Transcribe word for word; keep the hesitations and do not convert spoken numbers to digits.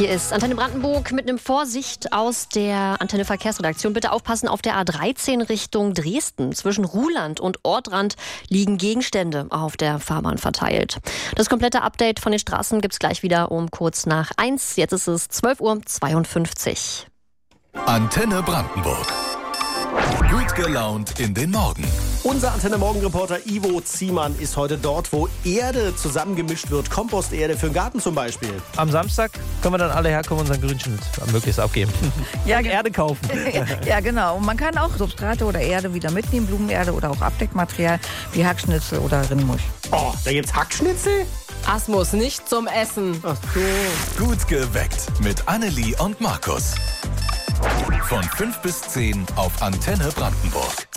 Hier ist Antenne Brandenburg mit einem Vorsicht aus der Antenne Verkehrsredaktion. Bitte aufpassen, auf der A dreizehn Richtung Dresden. Zwischen Ruhland und Ortrand liegen Gegenstände auf der Fahrbahn verteilt. Das komplette Update von den Straßen gibt's gleich wieder um kurz nach eins. Jetzt ist es zwölf Uhr zweiundfünfzig. Antenne Brandenburg. Gut gelaunt in den Morgen. Unser Antenne-Morgen-Reporter Ivo Ziemann ist heute dort, wo Erde zusammengemischt wird. Komposterde für den Garten zum Beispiel. Am Samstag können wir dann alle herkommen und unseren Grünschnitt möglichst abgeben. Ja, und Erde kaufen. Ja, genau. Und man kann auch Substrate oder Erde wieder mitnehmen, Blumenerde oder auch Abdeckmaterial wie Hackschnitzel oder Rindmusch. Oh, da gibt's Hackschnitzel? Asmus, nicht zum Essen. Ach so. Gut geweckt mit Annelie und Markus. Von fünf bis zehn auf Antenne Brandenburg.